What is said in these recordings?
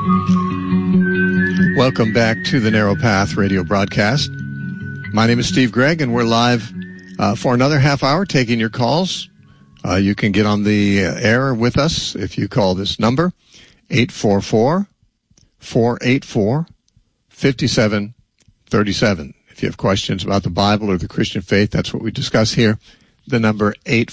Welcome back to the Narrow Path radio broadcast. My name is Steve Gregg, and we're live for another half hour taking your calls. You can get on the air with us if you call this number, 844-484-5737. If you have questions about the Bible or the Christian faith, that's what we discuss here. The number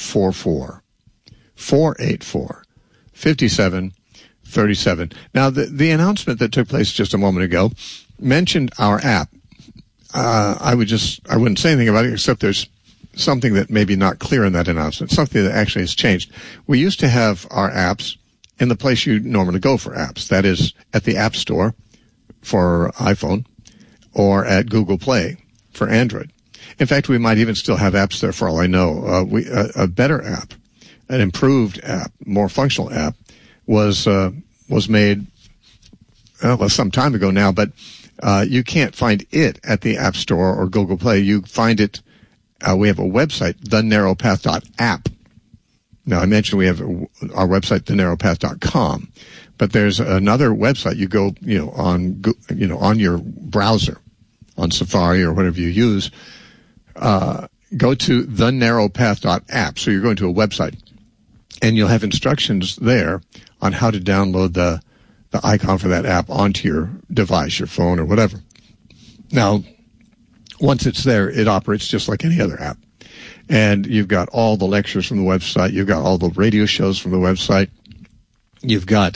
844-484-5737. Now, the announcement that took place just a moment ago mentioned our app. I wouldn't say anything about it except there's something that may be not clear in that announcement, something that actually has changed. We used to have our apps in the place you normally go for apps. That is at the App Store for iPhone or at Google Play for Android. In fact, we might even still have apps there for all I know. A better app, an improved app, more functional app was made some time ago now, but you can't find it at the App Store or Google Play. You find it, we have a website, thenarrowpath.app. Now, I mentioned we have our website, thenarrowpath.com, but there's another website. You go, on your browser, on Safari or whatever you use, go to thenarrowpath.app. So you're going to a website, and you'll have instructions there on how to download the icon for that app onto your device, your phone, or whatever. Now, once it's there, it operates just like any other app. And you've got all the lectures from the website. You've got all the radio shows from the website. You've got,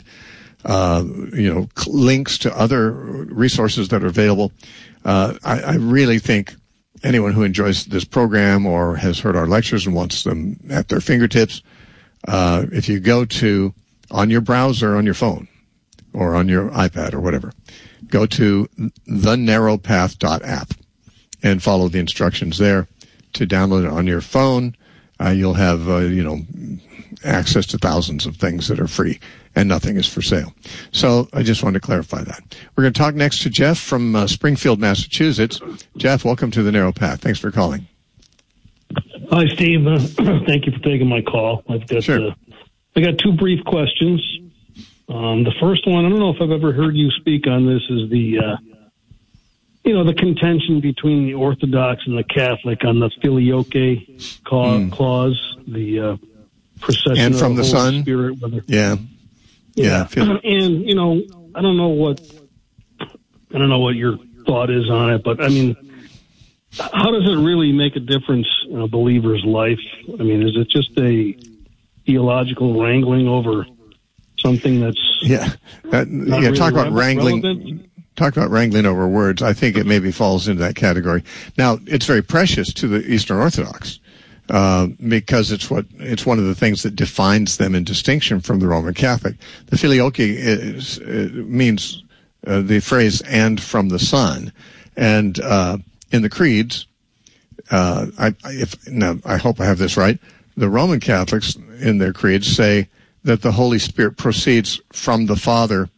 links to other resources that are available. I really think anyone who enjoys this program or has heard our lectures and wants them at their fingertips, if you go to, on your browser, on your phone, or on your iPad or whatever, go to thenarrowpath.app and follow the instructions there to download it on your phone. You'll have, access to thousands of things that are free, and nothing is for sale. So I just wanted to clarify that. We're going to talk next to Jeff from Springfield, Massachusetts. Jeff, welcome to the Narrow Path. Thanks for calling. Hi, Steve. Thank you for taking my call. Sure. I got two brief questions. The first one, I don't know if I've ever heard you speak on this, is the contention between the Orthodox and the Catholic on the filioque clause, the procession and from of the Holy Son. Spirit. Yeah. And I don't know what your thought is on it, but I mean, how does it really make a difference in a believer's life? I mean, is it just a theological wrangling over something that's really talk about wrangling. relevant? Talk about wrangling over words. I think it maybe falls into that category. Now, it's very precious to the Eastern Orthodox because it's one of the things that defines them in distinction from the Roman Catholic. The filioque means the phrase "and from the Son," and in the creeds, I hope I have this right. The Roman Catholics in their creeds say that the Holy Spirit proceeds from the Father.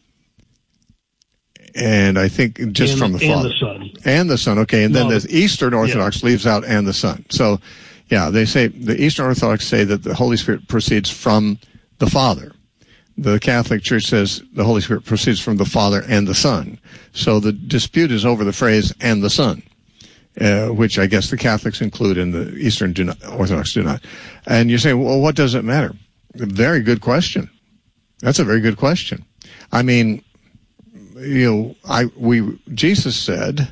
And I think just from the Father. And the Son. Okay. And then the Eastern Orthodox leaves out "and the Son." So, they say, the Eastern Orthodox say that the Holy Spirit proceeds from the Father. The Catholic Church says the Holy Spirit proceeds from the Father and the Son. So the dispute is over the phrase "and the Son," which I guess the Catholics include and the Eastern Orthodox do not. And you say, well, what does it matter? Very good question. That's a very good question. I mean, Jesus said,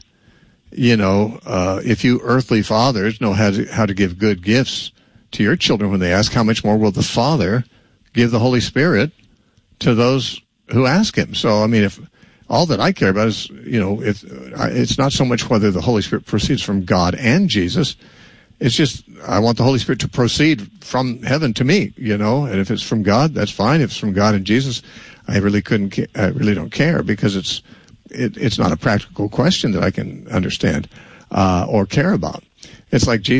if you earthly fathers know how to give good gifts to your children when they ask, how much more will the Father give the Holy Spirit to those who ask Him? So, I mean, if all that I care about is, it's not so much whether the Holy Spirit proceeds from God and Jesus. It's just, I want the Holy Spirit to proceed from heaven to me, and if it's from God, that's fine. If it's from God and Jesus, I really don't care, because it's not a practical question that I can understand, or care about. It's like Jesus